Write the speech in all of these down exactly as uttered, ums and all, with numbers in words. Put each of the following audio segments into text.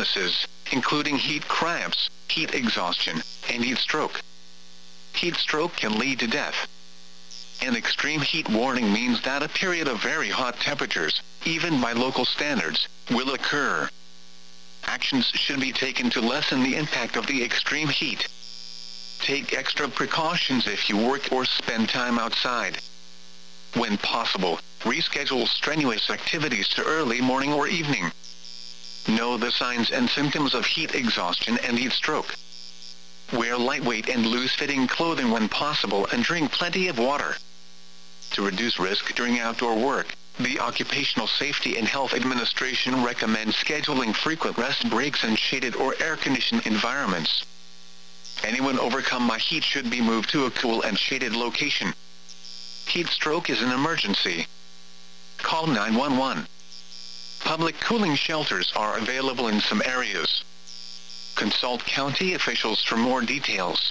illnesses, including heat cramps, heat exhaustion, and heat stroke. Heat stroke can lead to death. An extreme heat warning means that a period of very hot temperatures, even by local standards, will occur. Actions should be taken to lessen the impact of the extreme heat. Take extra precautions if you work or spend time outside. When possible, reschedule strenuous activities to early morning or evening. Know the signs and symptoms of heat exhaustion and heat stroke. Wear lightweight and loose-fitting clothing when possible and drink plenty of water. To reduce risk during outdoor work, the Occupational Safety and Health Administration recommends scheduling frequent rest breaks in shaded or air-conditioned environments. Anyone overcome by heat should be moved to a cool and shaded location. Heat stroke is an emergency. Call nine one one. Public cooling shelters are available in some areas. Consult county officials for more details.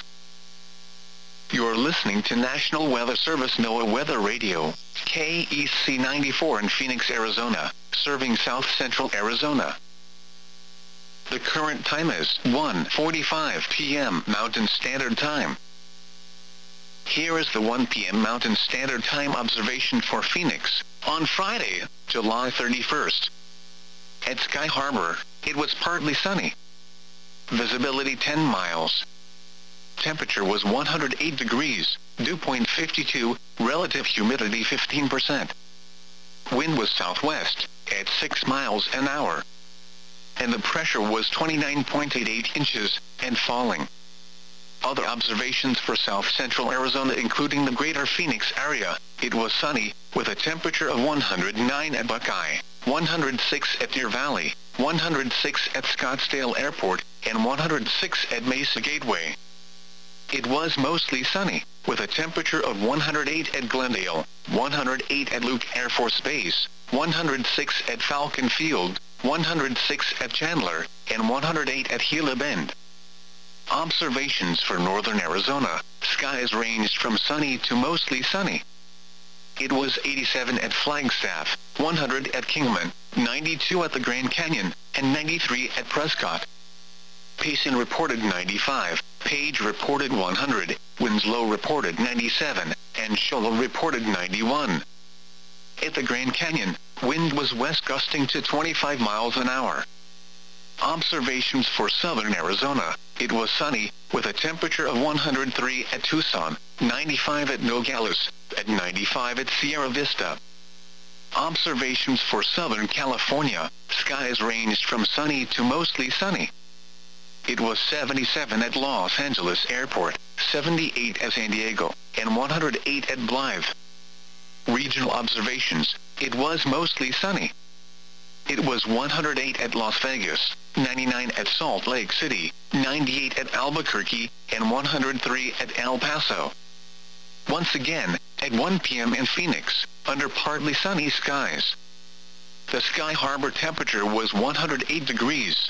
You're listening to National Weather Service NOAA Weather Radio, K E C ninety-four in Phoenix, Arizona, serving South Central Arizona. The current time is one forty-five p m Mountain Standard Time. Here is the one p m Mountain Standard Time observation for Phoenix, on Friday, July thirty-first. At Sky Harbor, it was partly sunny. Visibility ten miles. Temperature was one hundred eight degrees, dew point fifty-two, relative humidity fifteen percent. Wind was southwest, at six miles an hour. And the pressure was twenty-nine point eight eight inches, and falling. Other observations for South Central Arizona including the greater Phoenix area, it was sunny, with a temperature of one hundred nine at Buckeye, one hundred six at Deer Valley, one hundred six at Scottsdale Airport, and one hundred six at Mesa Gateway. It was mostly sunny, with a temperature of one hundred eight at Glendale, one hundred eight at Luke Air Force Base, one hundred six at Falcon Field, one hundred six at Chandler, and one hundred eight at Gila Bend. Observations for northern Arizona, skies ranged from sunny to mostly sunny. It was eighty-seven at Flagstaff, one hundred at Kingman, ninety-two at the Grand Canyon, and ninety-three at Prescott. Payson reported ninety-five, Page reported one hundred, Winslow reported ninety-seven, and Shola reported ninety-one. At the Grand Canyon, wind was west gusting to twenty-five miles an hour. Observations for southern Arizona, it was sunny, with a temperature of one hundred three at Tucson, ninety-five at Nogales, at ninety-five at Sierra Vista. Observations for southern California, skies ranged from sunny to mostly sunny. It was seventy-seven at Los Angeles Airport, seventy-eight at San Diego, and one hundred eight at Blythe. Regional observations, it was mostly sunny. It was one hundred eight at Las Vegas, ninety-nine at Salt Lake City, ninety-eight at Albuquerque, and one hundred three at El Paso. Once again, at one p m in Phoenix, under partly sunny skies. The Sky Harbor temperature was one hundred eight degrees.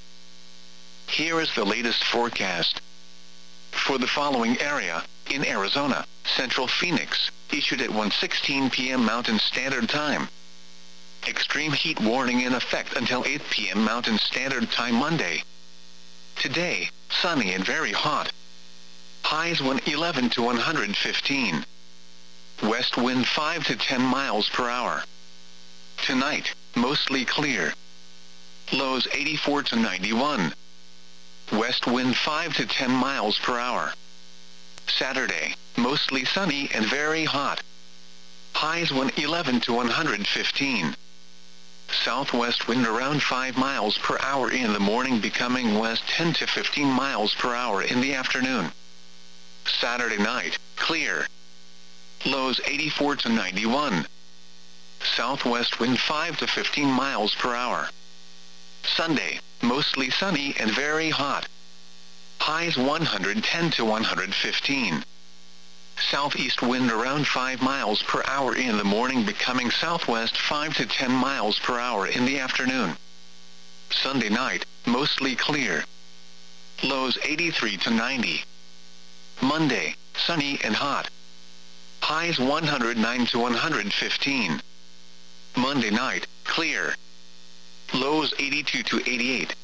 Here is the latest forecast. For the following area, in Arizona, Central Phoenix, issued at one sixteen p m Mountain Standard Time. Extreme heat warning in effect until eight p m Mountain Standard Time Monday. Today, sunny and very hot. Highs one eleven to one hundred fifteen. West wind five to ten miles per hour. Tonight, mostly clear. Lows eighty-four to ninety-one. West wind five to ten miles per hour. Saturday, mostly sunny and very hot. Highs one eleven to one hundred fifteen. Southwest wind around five miles per hour in the morning, becoming west ten to fifteen miles per hour in the afternoon. Saturday night, clear. Lows eighty-four to ninety-one. Southwest wind five to fifteen miles per hour. Sunday, mostly sunny and very hot. Highs one hundred ten to one hundred fifteen. Southeast wind around five miles per hour in the morning, becoming southwest five to ten miles per hour in the afternoon. Sunday night, mostly clear. Lows eighty-three to ninety. Monday, sunny and hot. Highs one hundred nine to one hundred fifteen. Monday night, clear. Lows eighty-two to eighty-eight.